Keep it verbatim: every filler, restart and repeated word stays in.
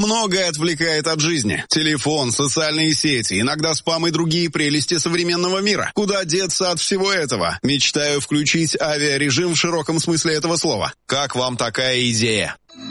Многое отвлекает от жизни. Телефон, социальные сети, иногда спам и другие прелести современного мира. Куда деться от всего этого? Мечтаю включить авиарежим в широком смысле этого слова. Как вам такая идея?